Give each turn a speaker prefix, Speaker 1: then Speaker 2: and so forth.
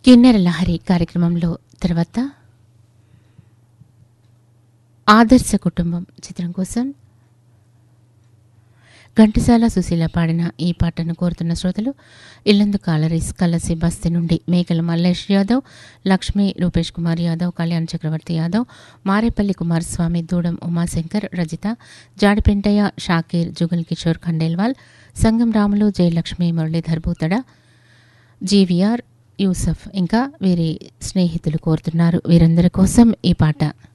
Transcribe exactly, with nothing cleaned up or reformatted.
Speaker 1: కిన్నెర లహరి కార్యక్రమంలో తర్వాత ఆదర్శ కుటుంబం చిత్రం కోసం ఘంటసాల సుశీల పాడిన ఈ పాటను కోరుతున్న శ్రోతలు ఇల్లందు కాలరీస్ కలసి బస్తీ నుండి మేకల మల్లేష్ యాదవ్, లక్ష్మీ రూపేష్ కుమార్ యాదవ్, కళ్యాణ్ చక్రవర్తి యాదవ్, మారేపల్లి కుమారస్వామి, దూడం ఉమాశంకర్, రజిత, జాడిపెంటయ్య, షాకీర్, జుగల్ కిషోర్ ఖండేల్వాల్, సంగం రాములు, జయలక్ష్మి, మురళీధర్ భూతడ, జీవీఆర్, యూసఫ్ ఇంకా వీరి స్నేహితులు కోరుతున్నారు. వీరందరి కోసం ఈ పాట.